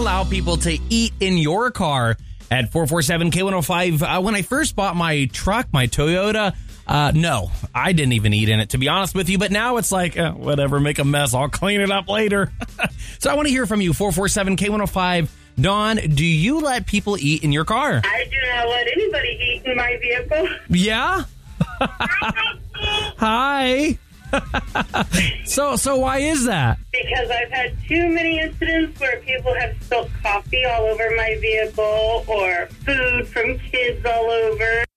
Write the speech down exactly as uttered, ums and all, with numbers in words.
allow people to eat in your car at four four seven K one oh five. Uh, when I first bought my truck, my Toyota, uh, no, I didn't even eat in it, to be honest with you. But now it's like, uh, whatever, make a mess. I'll clean it up later. So I want to hear from you, four four seven K one oh five. Dawn, do you let people eat in your car? I do not let anybody eat in my vehicle. Yeah? Hi. so so why is that? Because I've had too many incidents where people have spilled coffee all over my vehicle or food from kids all over.